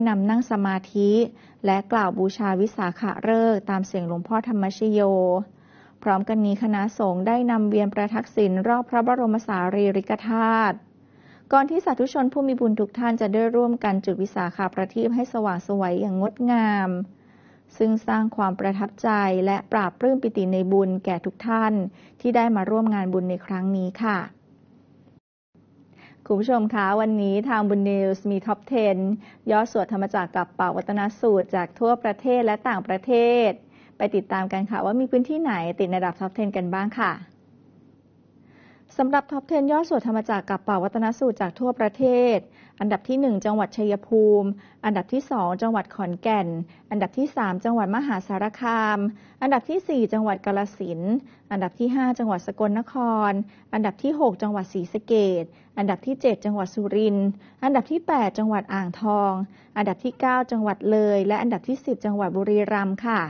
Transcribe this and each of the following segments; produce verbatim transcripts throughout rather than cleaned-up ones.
นำนั่งสมาธิและกล่าวบูชาวิสาขฤกษ์ตามเสียงหลวงพ่อธรรมชโยพร้อมกันนี้คณะสงฆ์ได้นำเวียนประทักษิณรอบพระบรมสารีริกธาตุก่อนที่สาธุชนผู้มีบุญทุกท่านจะได้ร่วมกันจุดวิสาขประทีปให้สว่างไสวอย่างงดงามซึ่งสร้างความประทับใจและปราบปลื้มปิติในบุญแก่ทุกท่านที่ได้มาร่วมงานบุญในครั้งนี้ค่ะคุณผู้ชมคะวันนี้ทางบุญนิวส์มีท็อปสิบย่อสวดธรรมจักรกับป่าวัตนสูตรจากทั่วประเทศและต่างประเทศไปติดตามกันค่ะว่ามีพื้นที่ไหนติดในระดับท็อปสิบกันบ้างค่ะสำหรับท็อปสิบย่อสวดธรรมจักรกับป่าวัตนสูตรจากทั่วประเทศอันดับที่หนึ่งจังหวัดชัยภูมิอันดับที่สองจังหวัดขอนแก่นอันดับที่สามจังหวัดมหาสารคามอันดับที่สี่จังหวัดกาฬสินธุ์อันดับที่ห้าจังหวัดสกลนครอันดับที่หกจังหวัดศรีสะเกษอันดับที่เจ็ดจังหวัดสุรินทร์อันดับที่แปดจังหวัดอ่างทองอันดับที่เก้าจังหวัดเลยและอันดับที่สิบจังหวัดบุรีรัมย์ค่ะ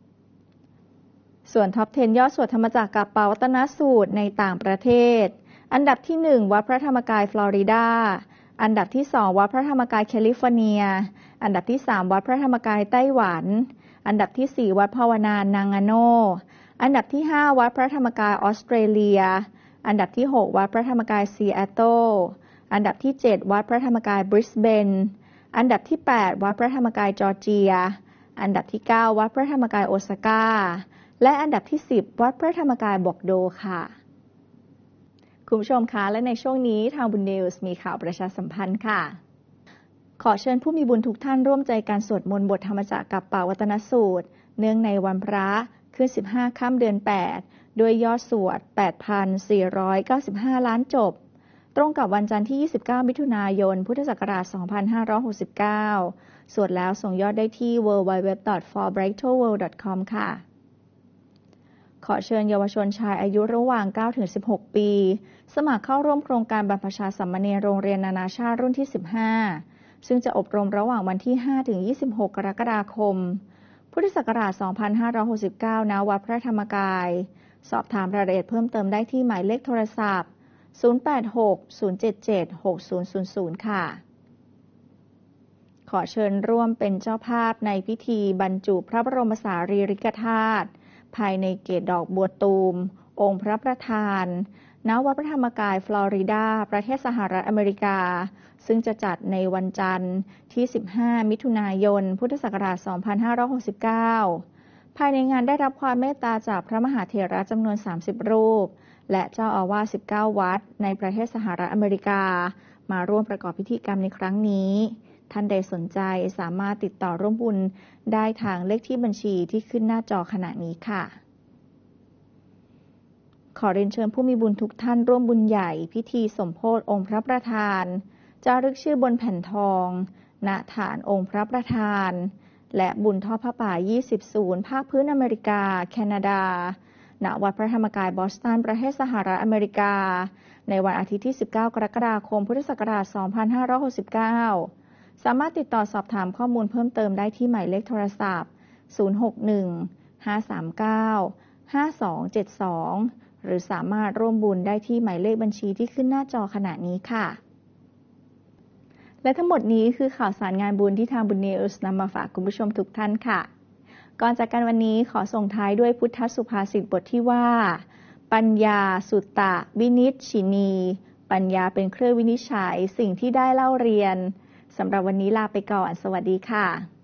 ส่วนท็อปสิบย่อสวดธรรมจักรกับป่าวัตนสูตรในต่างประเทศอันดับที่หนึ่งวัดพระธรรมกายฟลอริดาอันดับที่สองวัดพระธรรมกายแคลิฟอร์เนียอันดับที่สามวัดพระธรรมกายไต้หวันอันดับที่สี่วัดภาวนานางาโนอันดับที่ห้าวัดพระธรรมกายออสเตรเลียอันดับที่หกวัดพระธรรมกายซีแอตเทิลอันดับที่เจ็ดวัดพระธรรมกายบริสเบนอันดับที่แปดวัดพระธรรมกายจอร์เจียอันดับที่เก้าวัดพระธรรมกายโอซาก้าและอันดับที่สิบวัดพระธรรมกายบอกโดค่ะคุณผู้ชมคะและในช่วงนี้ทางบุญนิวส์มีข่าวประชาสัมพันธ์ค่ะขอเชิญผู้มีบุญทุกท่านร่วมใจการสวดมนต์บทธรรมจักรกับป่าวัตนสูตรเนื่องในวันพระขึ้นสิบห้าค่ำเดือนแปดด้วยยอดสวด แปดพันสี่ร้อยเก้าสิบห้า ล้านจบตรงกับวันจันทร์ที่ยี่สิบเก้ามิถุนายนพุทธศักราชสองพันห้าร้อยหกสิบเก้าสวดแล้วส่งยอดได้ที่ ดับเบิลยู ดับเบิลยู ดับเบิลยู ดอท ฟอร์ ไบรท์ โท เวิลด์ ดอท คอม ค่ะขอเชิญเยาวชนชายอายุระหว่าง เก้าถึงสิบหก ปีสมัครเข้าร่วมโครงการบรรพชาสามเณรโรงเรียนนานาชาติรุ่นที่ สิบห้า ซึ่งจะอบรมระหว่างวันที่ ห้าถึงยี่สิบหก กรกฎาคม พุทธศักราช สองพันห้าร้อยหกสิบเก้า ณ วัดพระธรรมกาย สอบถามรายละเอียดเพิ่มเติมได้ที่หมายเลขโทรศัพท์ ศูนย์ แปด หก ศูนย์ เจ็ด เจ็ด หก ศูนย์ ศูนย์ ศูนย์ ค่ะขอเชิญร่วมเป็นเจ้าภาพในพิธีบรรจุพระบรมสารีริกธาตุภายในเกศดอกบัวตูมองค์พระประธานณ วัดพระธรรมกายฟลอริดาประเทศสหรัฐอเมริกาซึ่งจะจัดในวันจันทร์ที่สิบห้ามิถุนายนพุทธศักราชสองพันห้าร้อยหกสิบเก้าภายในงานได้รับความเมตตาจากพระมหาเถระจำนวนสามสิบรูปและเจ้าอาวาสสิบเก้าวัดในประเทศสหรัฐอเมริกามาร่วมประกอบพิธีกรรมในครั้งนี้ท่านใดสนใจสามารถติดต่อร่วมบุญได้ทางเลขที่บัญชีที่ขึ้นหน้าจอขณะนี้ค่ะขอเรียนเชิญผู้มีบุญทุกท่านร่วมบุญใหญ่พิธีสมโภชองค์พระประธานจารึกชื่อบนแผ่นทองณฐานองค์พระประธานและบุญทอดผ้าป่ายี่สิบศูนย์ภาคพื้นอเมริกาแคนาดาณวัดพระธรรมกายบอสตันประเทศสหรัฐอเมริกาในวันอาทิตย์ที่สิบเก้ากรกฎาคมพุทธศักราชสองพันห้าร้อยหกสิบเก้าสามารถติดต่อสอบถามข้อมูลเพิ่มเติมได้ที่หมายเลขโทรศัพท์ศูนย์ หก หนึ่ง ห้า สาม เก้า ห้า สอง เจ็ด สองหรือสามารถร่วมบุญได้ที่หมายเลขบัญชีที่ขึ้นหน้าจอขณะนี้ค่ะและทั้งหมดนี้คือข่าวสารงานบุญที่ทางบุญนิวส์นำมาฝากคุณผู้ชมทุกท่านค่ะก่อนจากกันวันนี้ขอส่งท้ายด้วยพุทธสุภาษิตบทที่ว่าปัญญาสุตตะวินิชชินีปัญญาเป็นเครื่องวินิจฉัยสิ่งที่ได้เล่าเรียนสำหรับวันนี้ลาไปก่อนสวัสดีค่ะ